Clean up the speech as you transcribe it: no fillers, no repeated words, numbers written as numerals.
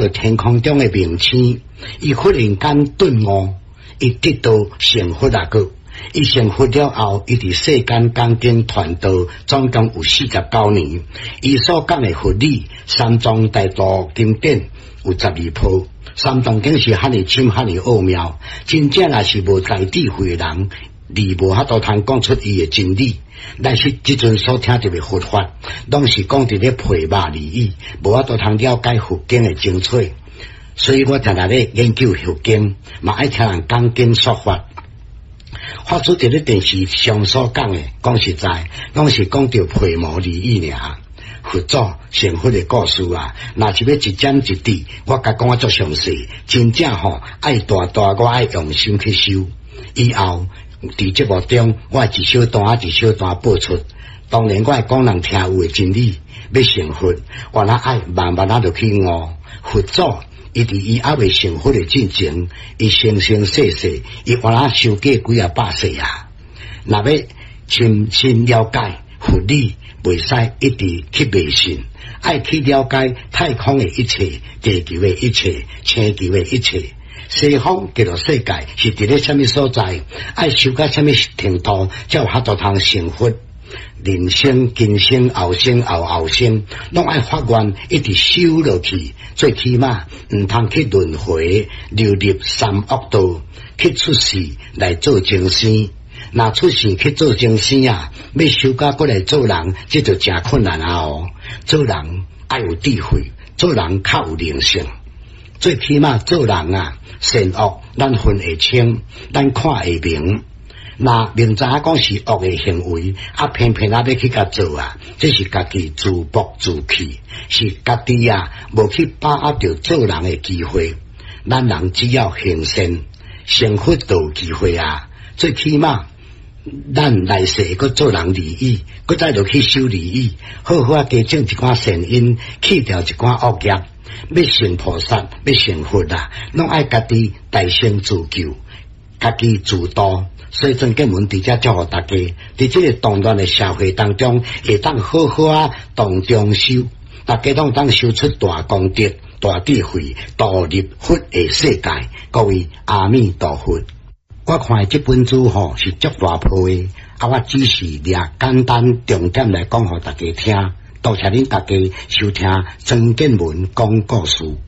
到天空中的明星，伊忽然间顿悟，伊得到成佛啊个。伊成佛了后，伊伫世间讲经传道，总共有49年。伊所讲的佛理，三藏大道经典有12部。三藏经是遐尼深、遐尼奥妙，真正也是无在智慧的人，你无法度通讲出伊的真理。但是即阵所听到的佛法，拢是讲伫咧配肉利益，无法度通了解佛经的精粹。所以我常常咧研究佛经，嘛爱听人讲经说法。发出伫咧电视上所讲的，讲实在，拢是讲到皮毛利益尔。佛祖成佛的故事啊，若是要一针一滴，我甲讲足详细，真正爱大我爱用心去修。以后伫节目中，我一小段一小段播出。当然，我会讲人听有的真理，要成佛，我若爱慢慢就去悟。佛祖伊伫伊还未成佛的进前，伊生生世世，伊原来修过几啊百世啊。若要深深了解佛理，袂使一直去迷信，爱去了解太空的一切、地球的一切、星球的一切。西方极乐世界是伫咧什么所在？爱修到什么程度，才有法度通成佛？人生、今生、后生、后生，拢爱发愿一直修落去，最起码毋通去轮回，流入三恶道，去出世来做精生。若出世去做精生啊，要修到过来做人，这就真困难啊！做人爱有智慧，做人较有灵性。最起码做人啊，善恶咱分会清，咱看会明。那明知影讲是恶的行为，偏偏要去甲做啊，这是家己自暴自弃，是家己啊无去把握着做人的机会。咱人只要行善，成佛就有机会啊。最起码咱来世个做人利益，搁再落去修利益，好好加种一寡善因，去掉一寡恶业。要成菩萨，要成佛啊，拢爱家己大声自救，家己自度。所以真经文伫遮祝福大家，伫这个动乱的社会当中，会当好好啊当中修，大家拢当修出大功德、大智慧，导入佛的世界。各位阿弥陀佛。我看这本书是足大部的，我只是掠简单重点来讲，互大家听。多谢恁大家收听真经文讲故事。